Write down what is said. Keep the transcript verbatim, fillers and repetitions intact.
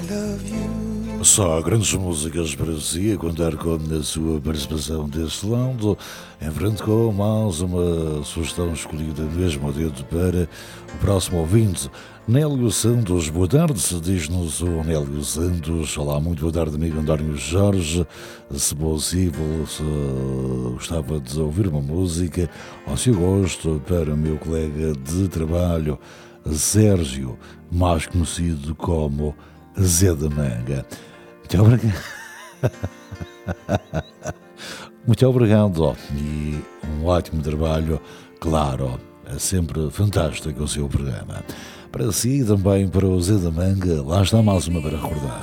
Só grandes músicas para si, a contar com a sua participação deste lado, em frente com mais uma sugestão escolhida mesmo a dedo para o próximo ouvinte. Nélio Santos, boa tarde, diz-nos o Nélio Santos. Olá, muito boa tarde, amigo António Jorge. Se possível, se gostava de ouvir uma música ao seu gosto para o meu colega de trabalho, Sérgio, mais conhecido como Zé da Manga. Muito obrigado. Muito obrigado e um ótimo trabalho, claro, é sempre fantástico o seu programa. Para si e também para o Zé da Manga, lá está mais uma para recordar.